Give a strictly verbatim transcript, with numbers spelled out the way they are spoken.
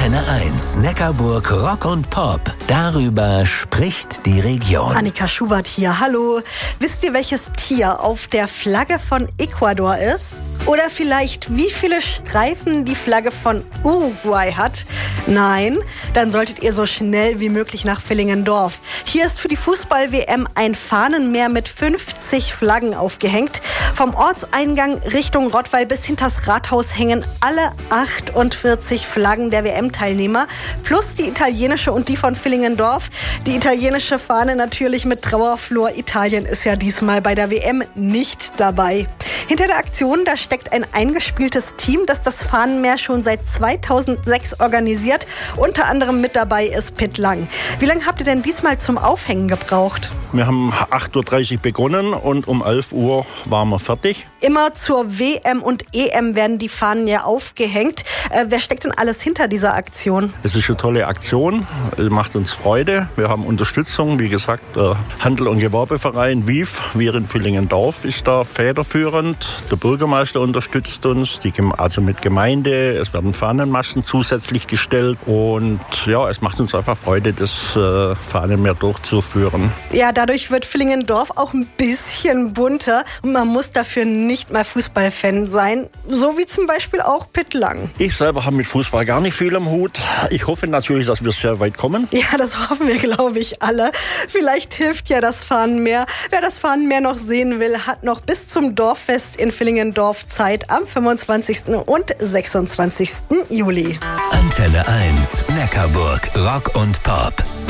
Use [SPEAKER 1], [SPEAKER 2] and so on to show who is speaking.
[SPEAKER 1] Antenne eins, Neckarburg Rock und Pop. Darüber spricht die Region.
[SPEAKER 2] Annika Schubert hier, hallo. Wisst ihr, welches Tier auf der Flagge von Ecuador ist? Oder vielleicht, wie viele Streifen die Flagge von Uruguay hat? Nein? Dann solltet ihr so schnell wie möglich nach Villingendorf. Hier ist für die Fußball-W M ein Fahnenmeer mit fünfzig Flaggen aufgehängt. Vom Ortseingang Richtung Rottweil bis hinters Rathaus hängen alle achtundvierzig Flaggen der W M-Teilnehmer plus die italienische und die von Villingendorf. Die italienische Fahne natürlich mit Trauerflor. Italien ist ja diesmal bei der W M nicht dabei. Hinter der Aktion, da steckt ein eingespieltes Team, das das Fahnenmeer schon seit zweitausendsechs organisiert. Unter anderem mit dabei ist Pitt Lang. Wie lange habt ihr denn diesmal zum Aufhängen gebraucht?
[SPEAKER 3] Wir haben acht Uhr dreißig begonnen und um elf Uhr waren wir fertig.
[SPEAKER 2] Immer zur W M und E M werden die Fahnen ja aufgehängt. Äh, wer steckt denn alles hinter dieser Aktion?
[SPEAKER 3] Es ist eine tolle Aktion, es macht uns Freude. Wir haben Unterstützung, wie gesagt, der Handel- und Gewerbeverein W I F, wir in Villingendorf, ist da federführend. Der Bürgermeister unterstützt uns, die, also mit Gemeinde. Es werden Fahnenmasten zusätzlich gestellt und ja, es macht uns einfach Freude, das äh, Fahnenmeer durchzuführen.
[SPEAKER 2] Ja, dadurch wird Villingendorf auch ein bisschen bunter und man muss dafür nicht mal Fußballfan sein, so wie zum Beispiel auch Pitt Lang.
[SPEAKER 3] Ich selber habe mit Fußball gar nicht viel am Hut. Ich hoffe natürlich, dass wir sehr weit kommen.
[SPEAKER 2] Ja, das hoffen wir, glaube ich, alle. Vielleicht hilft ja das Fahnenmeer. Wer das Fahnenmeer noch sehen will, hat noch bis zum Dorffest in Villingendorf Zeit am fünfundzwanzigsten und sechsundzwanzigsten Juli.
[SPEAKER 1] Antenne eins, Neckarburg Rock und Pop.